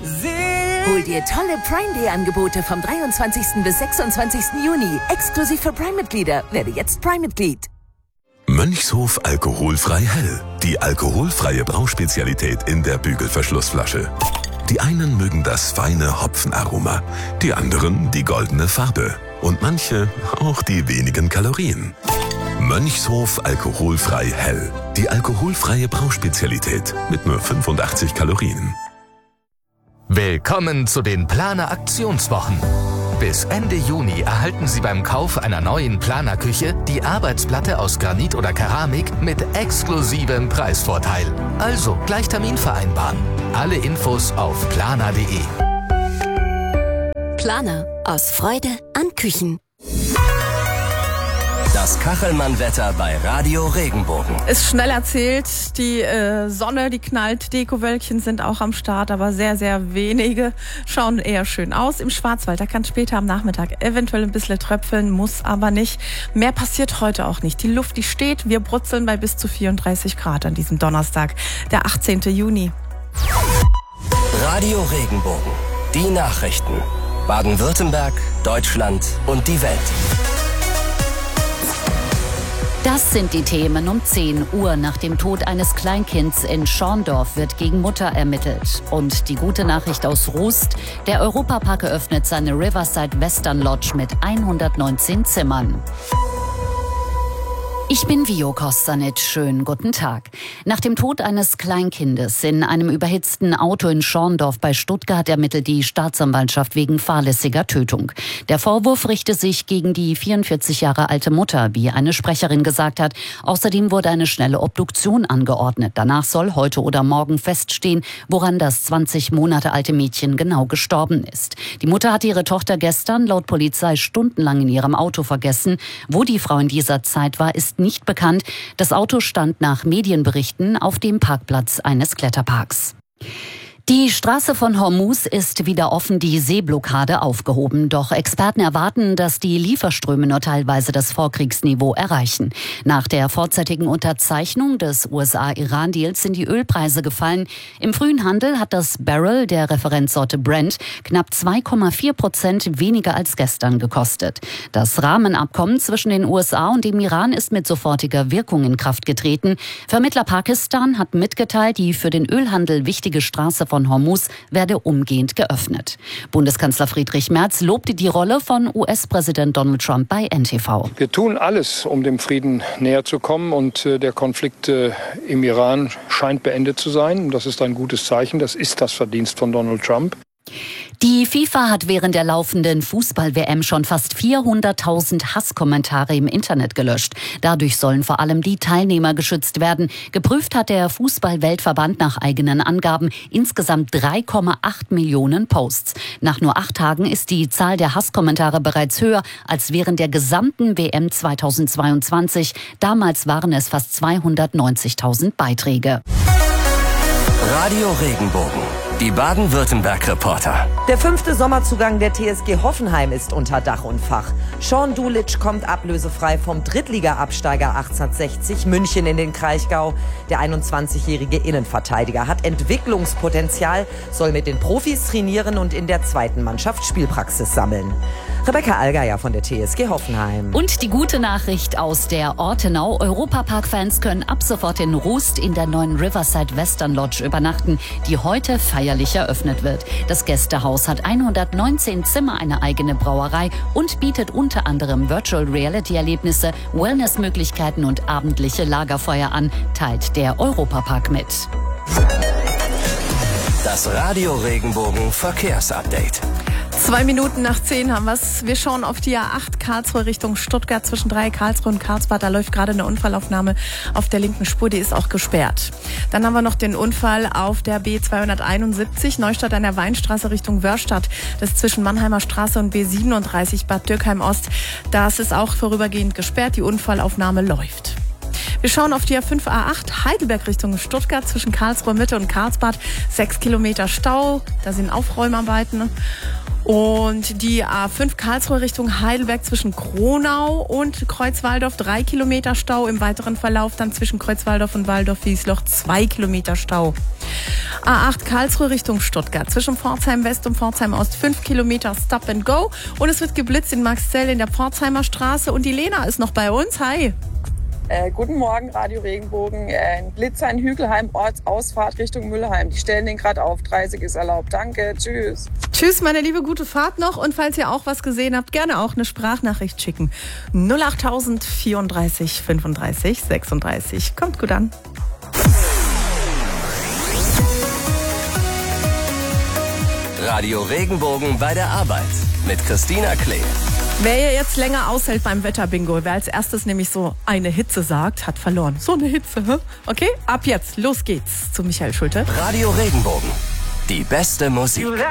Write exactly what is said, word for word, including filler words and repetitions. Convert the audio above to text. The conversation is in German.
Hol dir tolle Prime Day Angebote vom dreiundzwanzigsten bis sechsundzwanzigsten Juni. Exklusiv für Prime-Mitglieder. Werde jetzt Prime-Mitglied. Mönchshof alkoholfrei hell. Die alkoholfreie Brauspezialität in der Bügelverschlussflasche. Die einen mögen das feine Hopfenaroma, die anderen die goldene Farbe und manche auch die wenigen Kalorien. Mönchshof alkoholfrei hell. Die alkoholfreie Brauspezialität mit nur fünfundachtzig Kalorien. Willkommen zu den Planer Aktionswochen. Bis Ende Juni erhalten Sie beim Kauf einer neuen Planer-Küche die Arbeitsplatte aus Granit oder Keramik mit exklusivem Preisvorteil. Also gleich Termin vereinbaren. Alle Infos auf planer punkt de. Planer. Aus Freude an Küchen. Das Kachelmann-Wetter bei Radio Regenbogen. Ist schnell erzählt, die äh, Sonne, die knallt, Dekowölkchen sind auch am Start, aber sehr, sehr wenige schauen eher schön aus. Im Schwarzwald, da kann später am Nachmittag eventuell ein bisschen tröpfeln, muss aber nicht. Mehr passiert heute auch nicht. Die Luft, die steht, wir brutzeln bei bis zu vierunddreißig Grad an diesem Donnerstag, der achtzehnten Juni. Radio Regenbogen, die Nachrichten. Baden-Württemberg, Deutschland und die Welt. Das sind die Themen um zehn Uhr. Nach dem Tod eines Kleinkinds in Schorndorf wird gegen Mutter ermittelt. Und die gute Nachricht aus Rust: Der Europapark eröffnet seine Riverside Western Lodge mit hundertneunzehn Zimmern. Ich bin Vio Kostanic. Schönen guten Tag. Nach dem Tod eines Kleinkindes in einem überhitzten Auto in Schorndorf bei Stuttgart ermittelt die Staatsanwaltschaft wegen fahrlässiger Tötung. Der Vorwurf richte sich gegen die vierundvierzig Jahre alte Mutter, wie eine Sprecherin gesagt hat. Außerdem wurde eine schnelle Obduktion angeordnet. Danach soll heute oder morgen feststehen, woran das zwanzig Monate alte Mädchen genau gestorben ist. Die Mutter hatte ihre Tochter gestern laut Polizei stundenlang in ihrem Auto vergessen. Wo die Frau in dieser Zeit war, ist nicht bekannt. Das Auto stand nach Medienberichten auf dem Parkplatz eines Kletterparks. Die Straße von Hormuz ist wieder offen, die Seeblockade aufgehoben. Doch Experten erwarten, dass die Lieferströme nur teilweise das Vorkriegsniveau erreichen. Nach der vorzeitigen Unterzeichnung des U S A-Iran-Deals sind die Ölpreise gefallen. Im frühen Handel hat das Barrel der Referenzsorte Brent knapp zwei Komma vier Prozent weniger als gestern gekostet. Das Rahmenabkommen zwischen den U S A und dem Iran ist mit sofortiger Wirkung in Kraft getreten. Vermittler Pakistan hat mitgeteilt, die für den Ölhandel wichtige Straße von Hormuz werde umgehend geöffnet. Bundeskanzler Friedrich Merz lobte die Rolle von U S-Präsident Donald Trump bei N T V. Wir tun alles, um dem Frieden näher zu kommen, und äh, der Konflikt äh, im Iran scheint beendet zu sein. Das ist ein gutes Zeichen. Das ist das Verdienst von Donald Trump. Die FIFA hat während der laufenden Fußball-W M schon fast vierhunderttausend Hasskommentare im Internet gelöscht. Dadurch sollen vor allem die Teilnehmer geschützt werden. Geprüft hat der Fußball-Weltverband nach eigenen Angaben insgesamt drei Komma acht Millionen Posts. Nach nur acht Tagen ist die Zahl der Hasskommentare bereits höher als während der gesamten W M zweitausendzweiundzwanzig. Damals waren es fast zweihundertneunzigtausend Beiträge. Radio Regenbogen. Die Baden-Württemberg-Reporter. Der fünfte Sommerzugang der T S G Hoffenheim ist unter Dach und Fach. Sean Dulic kommt ablösefrei vom Drittliga-Absteiger achtzehnhundertsechzig München in den Kraichgau. Der einundzwanzigjährige Innenverteidiger hat Entwicklungspotenzial, soll mit den Profis trainieren und in der zweiten Mannschaft Spielpraxis sammeln. Rebecca Allgeier von der T S G Hoffenheim. Und die gute Nachricht aus der Ortenau: Europapark-Fans können ab sofort in Rust in der neuen Riverside Western Lodge übernachten, die heute feierlich eröffnet wird. Das Gästehaus hat hundertneunzehn Zimmer, eine eigene Brauerei und bietet unter anderem Virtual Reality Erlebnisse, Wellnessmöglichkeiten und abendliche Lagerfeuer an, teilt der Europapark mit. Das Radio Regenbogen Verkehrsupdate. Zwei Minuten nach zehn haben wir's. Wir schauen auf die A acht Karlsruhe Richtung Stuttgart zwischen drei Karlsruhe und Karlsbad. Da läuft gerade eine Unfallaufnahme auf der linken Spur, die ist auch gesperrt. Dann haben wir noch den Unfall auf der B zweihunderteinundsiebzig Neustadt an der Weinstraße Richtung Wörstadt. Das ist zwischen Mannheimer Straße und B siebenunddreißig Bad Dürkheim Ost. Das ist auch vorübergehend gesperrt. Die Unfallaufnahme läuft. Wir schauen auf die A fünf A acht Heidelberg Richtung Stuttgart zwischen Karlsruhe Mitte und Karlsbad. Sechs Kilometer Stau, da sind Aufräumarbeiten. Und die A fünf Karlsruhe Richtung Heidelberg zwischen Kronau und Kreuzwaldorf, drei Kilometer Stau. Im weiteren Verlauf dann zwischen Kreuzwaldorf und Waldorf-Wiesloch zwei Kilometer Stau. A acht Karlsruhe Richtung Stuttgart zwischen Pforzheim West und Pforzheim Ost fünf Kilometer Stop and Go. Und es wird geblitzt in Marxzell in der Pforzheimer Straße. Und die Lena ist noch bei uns. Hi. Äh, guten Morgen, Radio Regenbogen. Äh, ein Blitzer in Hügelheim, Ortsausfahrt Richtung Müllheim. Die stellen den gerade auf. dreißig ist erlaubt. Danke, tschüss. Tschüss, meine liebe, gute Fahrt noch. Und falls ihr auch was gesehen habt, gerne auch eine Sprachnachricht schicken. null acht null null vierunddreißig fünfunddreißig sechsunddreißig. Kommt gut an. Radio Regenbogen bei der Arbeit mit Christina Klee. Wer hier jetzt länger aushält beim Wetterbingo, wer als erstes nämlich so eine Hitze sagt, hat verloren. So eine Hitze, hä? Okay, ab jetzt, los geht's zu Michael Schulte. Radio Regenbogen, die beste Musik.